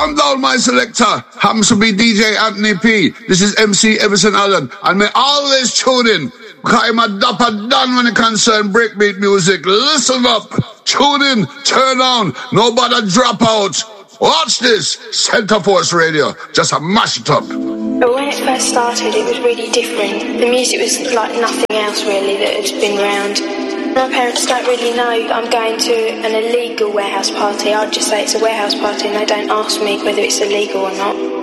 Come down, my selector. Happens to be DJ Anthony P. This is MC Everson Allen. And me always tune in. Because I'm a dapper done when it concerns breakbeat music. Listen up. Tune in. Turn on. Nobody drop out. Watch this. Center Force Radio. Just a mash it up. But when it first started, it was really different. The music was like nothing else really that had been around. My parents don't really know I'm going to an illegal warehouse party. I'd just say it's a warehouse party and they don't ask me whether it's illegal or not.